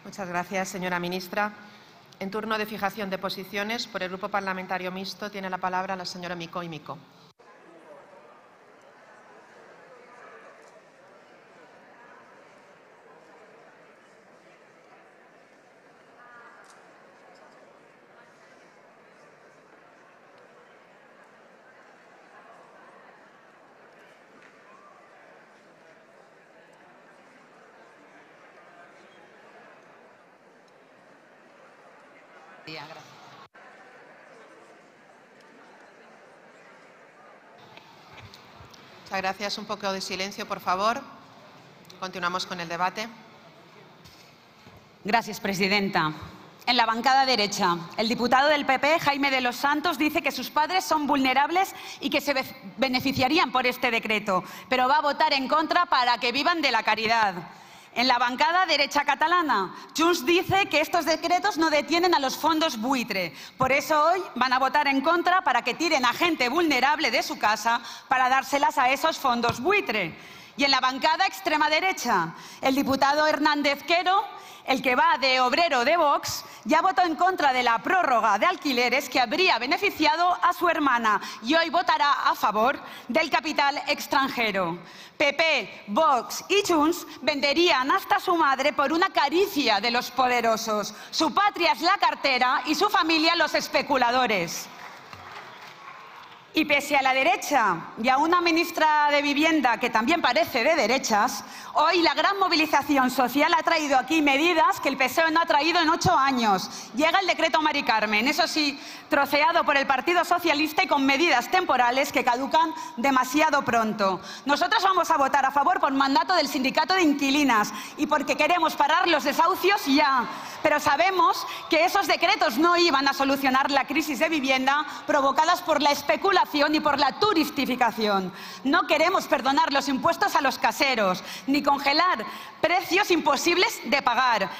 Muchas gracias, señora ministra. En turno de fijación de posiciones, por el Grupo Parlamentario Mixto, tiene la palabra la señora Micó y Micó. Muchas gracias. Un poco de silencio, por favor. Continuamos con el debate. Gracias, presidenta. En la bancada derecha, el diputado del PP, Jaime de los Santos, dice que sus padres son vulnerables y que se beneficiarían por este decreto, pero va a votar en contra para que vivan de la caridad. En la bancada derecha catalana, Junts dice que estos decretos no detienen a los fondos buitre. Por eso hoy van a votar en contra para que tiren a gente vulnerable de su casa para dárselas a esos fondos buitre. Y en la bancada extrema derecha, el diputado Hernández Quero, el que va de obrero de Vox, ya votó en contra de la prórroga de alquileres que habría beneficiado a su hermana y hoy votará a favor del capital extranjero. PP, Vox y Junts venderían hasta su madre por una caricia de los poderosos. Su patria es la cartera y su familia los especuladores. Y pese a la derecha y a una ministra de Vivienda que también parece de derechas, hoy la gran movilización social ha traído aquí medidas que el PSOE no ha traído en 8 años. Llega el decreto Mari Carmen, eso sí, troceado por el Partido Socialista y con medidas temporales que caducan demasiado pronto. Nosotros vamos a votar a favor por mandato del sindicato de inquilinas y porque queremos parar los desahucios ya. Pero sabemos que esos decretos no iban a solucionar la crisis de vivienda provocadas por la especulación y por la turistificación. No queremos perdonar los impuestos a los caseros, ni congelar precios imposibles de pagar.